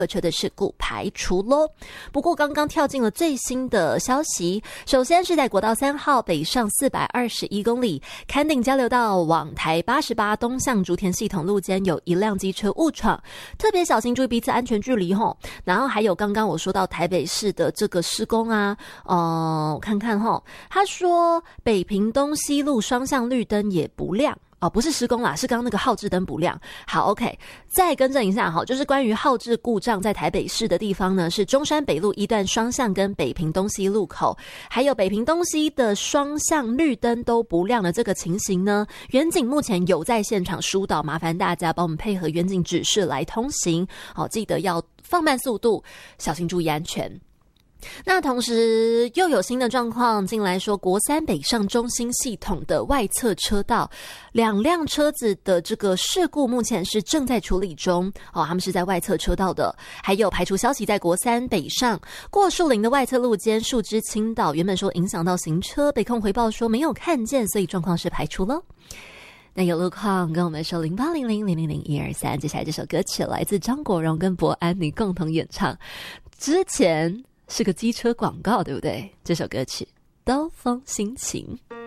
客车的事故排除咯。不过刚刚跳进了最新的消息，首先是在国道3号北上421公里坎顶交流道往台88东向竹田系统路间有一辆机车误闯，特别小心注意彼此安全距离齁。然后还有刚刚我说到台北市的这个施工啊，我看看齁，他说北屏东西路双向绿灯也不亮。不是施工啦，是刚刚那个号志灯不亮。好 ，OK， 再更正一下哈，就是关于号志故障在台北市的地方呢，是中山北路一段双向跟北屏东西路口，还有北屏东西的双向绿灯都不亮的这个情形呢，远景目前有在现场疏导，麻烦大家帮我们配合远景指示来通行。好，记得要放慢速度，小心注意安全。那同时又有新的状况进来说，国三北上中心系统的外侧车道2辆车子的这个事故目前是正在处理中他们是在外侧车道的。还有排除消息，在国三北上过树林的外侧路间树枝倾倒，原本说影响到行车，北控回报说没有看见，所以状况是排除了。那有路况跟我们说0800000123，接下来这首歌曲来自张国荣跟伯安妮共同演唱，之前是个机车广告，对不对？这首歌曲《刀锋心情》。